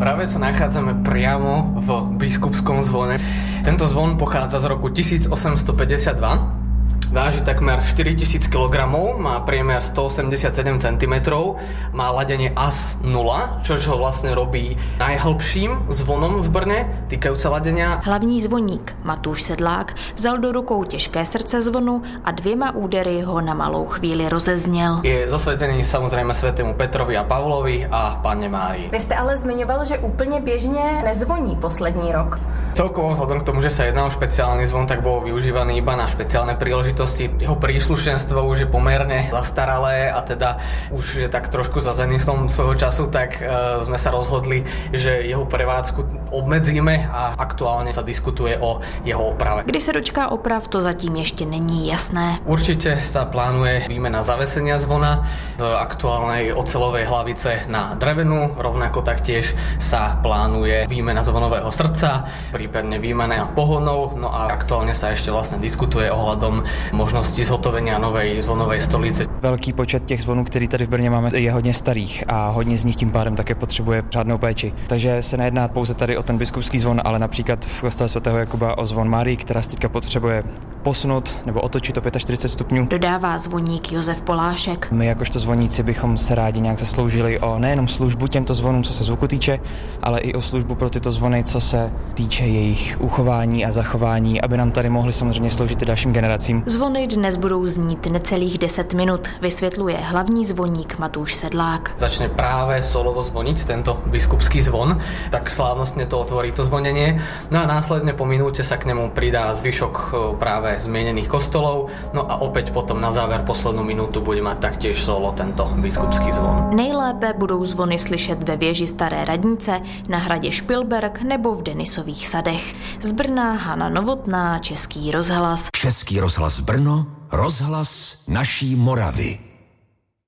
Práve sa nachádzame priamo v Biskupskom zvone. Tento zvon pochádza z roku 1852. Váži takmer 4000 kg, má priemer 187 cm, má ladenie AS 0, čož ho vlastne robí najhlbším zvonom v Brne, týkajúce ladenia. Hlavní zvoník Matúš Sedlák vzal do rukou těžké srdce zvonu a 2 údery ho na malou chvíli rozezněl. Je zasvetený samozrejme svätému Petrovi a Pavlovi a Panne Márii. Vy jste ale zmiňoval, že úplně běžně nezvoní poslední rok. Celkovo vzhľadom k tomu, že sa jedná o špeciálny zvon, tak bol využívaný iba na špeciálne príležitosti. Jeho príslušenstvo už je pomerne zastaralé a teda už je tak trošku za zenislom svojho času, tak sme sa rozhodli, že jeho prevádzku obmedzíme a aktuálne sa diskutuje o jeho oprave. Kdy se dočká oprav, to zatím ještě není jasné. Určite sa plánuje výmena zavesenia zvona z aktuálnej oceľovej hlavice na drevenú, rovnako taktiež sa plánuje výmena zvonového srdca, prípadne výmena pohonov, no a aktuálne sa ešte vlastne diskutuje ohľadom možnosti zhotovenia novej zvonovej stolice. Velký počet těch zvonů, který tady v Brně máme, je hodně starých a hodně z nich tím pádem také potřebuje řádnou péči. Takže se nejedná pouze tady o ten biskupský zvon, ale například v kostele svatého Jakuba o zvon Márii, která se teďka potřebuje posunout nebo otočit o 45 stupňů. Dodává zvoník Josef Polášek. My jakožto zvoníci bychom se rádi nějak zasloužili o nejenom službu těmto zvonům, co se zvuku týče, ale i o službu pro tyto zvony, co se týče jejich uchování a zachování, aby nám tady mohli samozřejmě sloužit i dalším generacím. Zvony dnes budou znít necelých 10 minut, vysvětluje hlavní zvoník Matúš Sedlák. Začne práve solovo zvoniť tento biskupský zvon, tak slávnostne to otvorí to zvonenie. No a následne po minúte sa k nemu pridá zvyšok práve zmienených kostolov. No a opäť potom na záver poslednú minútu bude mať taktiež solo tento biskupský zvon. Nejlépe budou zvony slyšet ve věži Staré radnice, na hradě Špilberk nebo v Denisových sadech. Z Brna Hana Novotná, Český rozhlas. Český rozhlas Brno, rozhlas naší Moravy.